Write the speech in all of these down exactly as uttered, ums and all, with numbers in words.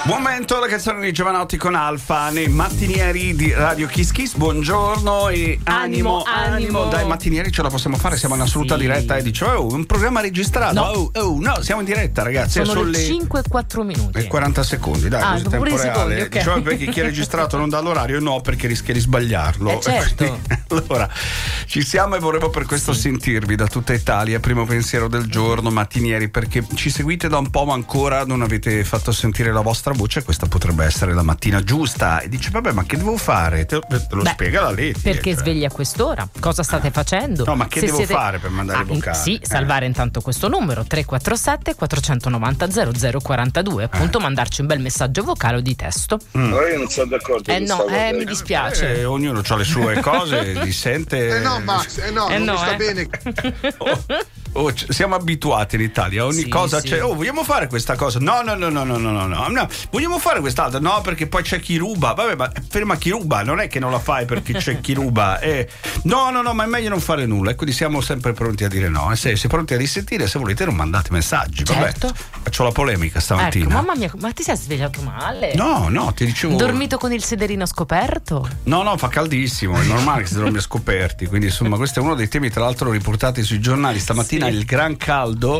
Momento, la canzone di Giovanotti con Alfa nei mattinieri di Radio Kiss Kiss. Buongiorno e animo, animo, animo. Dai, mattinieri ce la possiamo fare, siamo in assoluta sì. diretta e dice oh, un programma registrato. No. Oh, oh, no, siamo in diretta, ragazzi. Sono le cinque e quattro minuti e quaranta secondi, dai, ah, così tempo reale. Secondi, okay. Diciamo perché chi è registrato non dà l'orario, no, perché rischia di sbagliarlo. Eh, certo. Allora, ci siamo e vorremmo per questo sì. sentirvi da tutta Italia. Primo pensiero del giorno, mattinieri, perché ci seguite da un po' ma ancora non avete fatto sentire la vostra voce. Questa potrebbe essere la mattina giusta. E dice vabbè, ma che devo fare? Te, te lo Beh, spiega la Leti. Perché cioè. svegli a quest'ora? Cosa state facendo? No, ma che Se devo siete... fare per mandare ah, i vocali? Sì, eh. salvare intanto questo numero tre quattro sette quattro nove zero zero zero quattro due, appunto, eh. mandarci un bel messaggio vocale o di testo. Mm. Ma io non sono d'accordo. Eh no, eh, mi dispiace. Eh, ognuno ha le sue cose, li sente. Eh no, Max, eh no, eh non no, mi sta eh. bene. Oh. Oh, siamo abituati in Italia, ogni sì, cosa sì. c'è. Oh, vogliamo fare questa cosa? No, no, no, no, no, no, no, no, no. Vogliamo fare quest'altra? No, perché poi c'è chi ruba. Vabbè, ma ferma chi ruba, non è che non la fai perché c'è chi ruba. Eh, no, no, no, ma è meglio non fare nulla. E quindi siamo sempre pronti a dire no. E se siete pronti a dissentire, se volete non mandate messaggi. Vabbè, certo. Faccio la polemica stamattina. Ecco, mamma mia, ma ti sei svegliato male? No, no, ti dicevo. Dormito con il sederino scoperto? No, no, fa caldissimo, è normale che si dormia scoperti. Quindi insomma questo è uno dei temi, tra l'altro, riportati sui giornali stamattina, sì. il gran caldo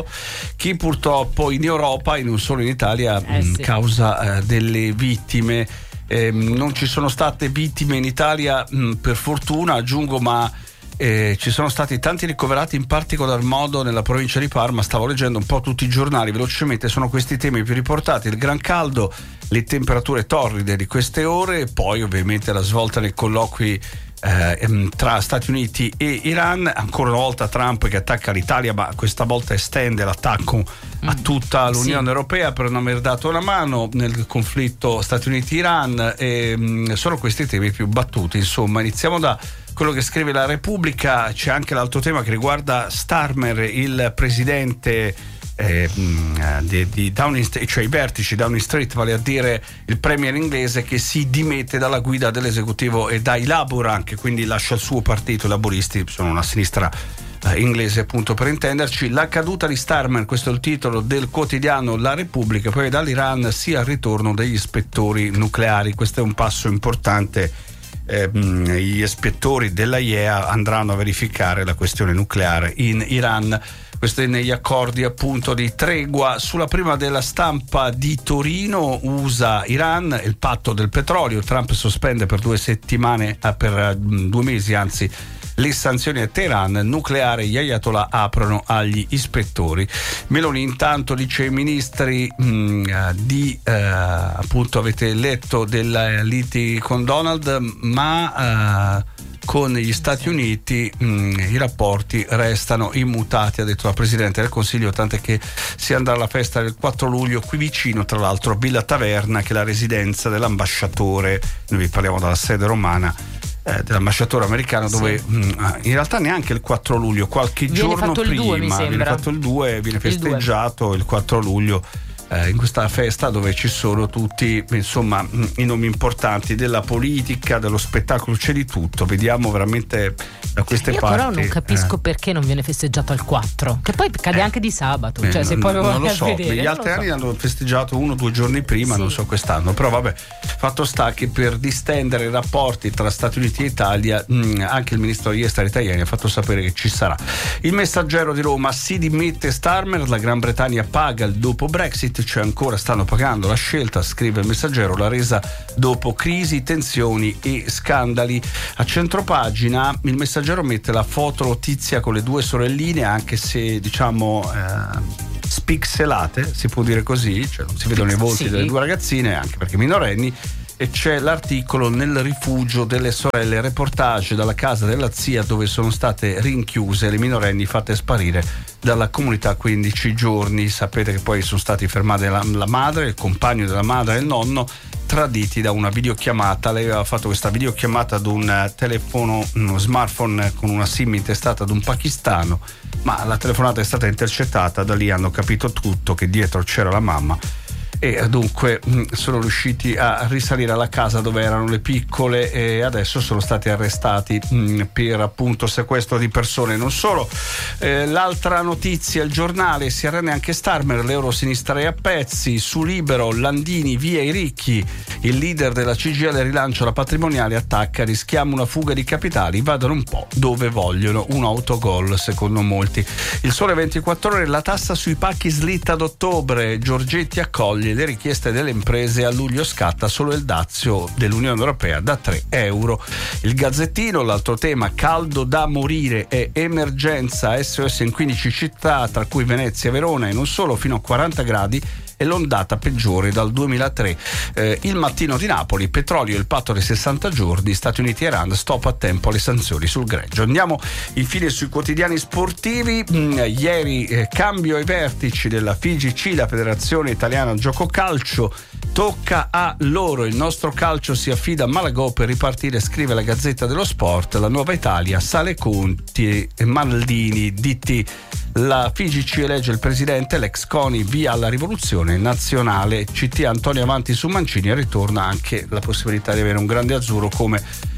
che purtroppo in Europa e non solo in Italia eh, mh, sì. causa eh, delle vittime. Eh, non ci sono state vittime in Italia mh, per fortuna, aggiungo, ma Eh, ci sono stati tanti ricoverati, in particolar modo nella provincia di Parma. Stavo leggendo un po' tutti i giornali velocemente, sono questi temi più riportati: il gran caldo, le temperature torride di queste ore, e poi ovviamente la svolta nei colloqui eh, tra Stati Uniti e Iran. Ancora una volta Trump che attacca l'Italia, ma questa volta estende l'attacco mm. a tutta l'Unione sì. Europea per non aver dato una mano nel conflitto Stati Uniti-Iran. E, mh, sono questi i temi più battuti. Insomma, iniziamo da quello che scrive la Repubblica. C'è anche l'altro tema che riguarda Starmer, il presidente eh, di, di Downing Street, cioè i vertici Downing Street, vale a dire il premier inglese, che si dimette dalla guida dell'esecutivo e dai Labour anche, quindi lascia il suo partito. I laburisti sono una sinistra eh, inglese, appunto, per intenderci. La caduta di Starmer, questo è il titolo del quotidiano La Repubblica. Poi dall'Iran sia il ritorno degli ispettori nucleari. Questo è un passo importante. Eh, gli ispettori della I E A andranno a verificare la questione nucleare in Iran. Questo è negli accordi, appunto, di tregua. Sulla prima della stampa di Torino, U S A-Iran, il patto del petrolio. Trump sospende per due settimane, eh, per uh, due mesi anzi, le sanzioni a Teheran. Nucleare, gli ayatollah aprono agli ispettori. Meloni intanto dice ai ministri mh, di eh, appunto, avete letto della liti con Donald, ma eh, con gli Stati Uniti mh, i rapporti restano immutati, ha detto la Presidente del Consiglio, tant'è che si andrà alla festa del quattro luglio qui vicino, tra l'altro a Villa Taverna, che è la residenza dell'ambasciatore. Noi vi parliamo dalla sede romana Eh, dell'ambasciatore americano, dove sì. mh, in realtà neanche il quattro luglio, qualche viene giorno fatto prima il due, mi viene sembra. fatto il due, viene festeggiato il, il quattro luglio eh, in questa festa dove ci sono tutti, insomma, mh, i nomi importanti della politica, dello spettacolo, c'è di tutto. Vediamo veramente da queste Io parti. Io però non capisco eh. perché non viene festeggiato al quattro, che poi cade eh. anche di sabato, eh, cioè se poi lo non lo vai so, a vedere, gli altri so. anni hanno festeggiato uno o due giorni prima, sì. non so quest'anno, però vabbè, fatto sta che per distendere i rapporti tra Stati Uniti e Italia mh, anche il ministro degli esteri italiani ha fatto sapere che ci sarà. Il Messaggero di Roma: si dimette Starmer, la Gran Bretagna paga il dopo Brexit, cioè ancora stanno pagando la scelta, scrive il Messaggero, la resa dopo crisi, tensioni e scandali. A centropagina il Messaggero mette la foto notizia con le due sorelline, anche se diciamo eh, spixelate, si può dire così, cioè non si vedono i volti sì. delle due ragazzine, anche perché minorenni, e c'è l'articolo nel rifugio delle sorelle, reportage dalla casa della zia dove sono state rinchiuse le minorenni fatte sparire dalla comunità quindici giorni. Sapete che poi sono stati fermati la, la madre, il compagno della madre e il nonno, traditi da una videochiamata. Lei aveva fatto questa videochiamata ad un telefono, uno smartphone con una SIM intestata ad un pakistano, ma la telefonata è stata intercettata. Da lì hanno capito tutto, che dietro c'era la mamma e dunque mh, sono riusciti a risalire alla casa dove erano le piccole e adesso sono stati arrestati mh, per appunto sequestro di persone. Non solo, eh, l'altra notizia, il giornale, si arrende anche Starmer, l'eurosinistra è a pezzi. Su Libero, Landini via i ricchi, il leader della C G I L rilancia la patrimoniale, attacca, rischiamo una fuga di capitali, vadano un po' dove vogliono, un autogol secondo molti. Il Sole ventiquattro Ore, la tassa sui pacchi slitta ad ottobre, Giorgetti accoglie le richieste delle imprese, a luglio scatta solo il dazio dell'Unione Europea da tre euro. Il Gazzettino, l'altro tema, caldo da morire e emergenza S O S in quindici città tra cui Venezia e Verona e non solo, fino a quaranta gradi e l'ondata peggiore dal duemilatré. Eh, il Mattino di Napoli, petrolio, il patto dei sessanta giorni, Stati Uniti e Iran, stop a tempo alle sanzioni sul greggio. Andiamo infine sui quotidiani sportivi. Mm, ieri eh, cambio ai vertici della F I G C, la Federazione Italiana Gioco Calcio. Tocca a loro, il nostro calcio si affida a Malagò per ripartire, scrive la Gazzetta dello Sport. La nuova Italia, Sale Conti e Maldini, D T. La F I G C elegge il presidente, l'ex CONI via alla rivoluzione nazionale. C T Antonio avanti su Mancini e ritorna anche la possibilità di avere un grande azzurro come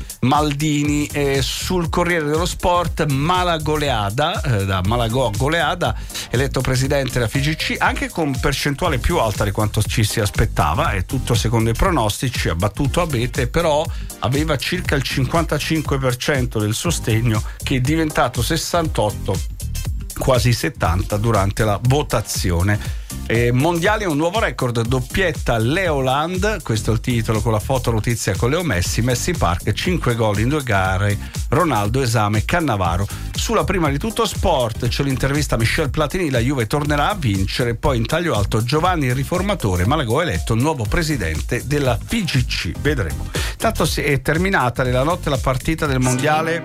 Maldini. E sul Corriere dello Sport, Malagoleada, eh, da Malagò a Goleada, eletto presidente della F I G C anche con percentuale più alta di quanto ci si aspettava, è tutto secondo i pronostici, ha battuto Abete, però aveva circa il cinquantacinque per cento del sostegno, che è diventato sessantotto, quasi settanta durante la votazione. E mondiali, un nuovo record, doppietta Leoland, questo è il titolo con la foto notizia con Leo Messi, Messi Park, cinque gol in due gare, Ronaldo, Esame, Cannavaro. Sulla prima di Tutto Sport c'è l'intervista a Michel Platini, la Juve tornerà a vincere. Poi in taglio alto Giovanni il Riformatore, Malagò eletto nuovo presidente della F I G C, vedremo. Tanto si è terminata nella notte la partita del mondiale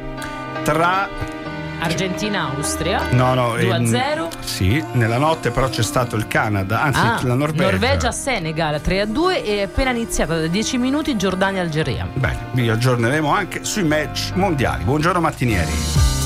tra Argentina-Austria, no, no, due a zero. Ehm, sì, nella notte però c'è stato il Canada, anzi ah, la Norvegia. Norvegia-Senegal tre a due e appena iniziata da dieci minuti Giordania-Algeria. Bene, vi aggiorneremo anche sui match mondiali. Buongiorno mattinieri.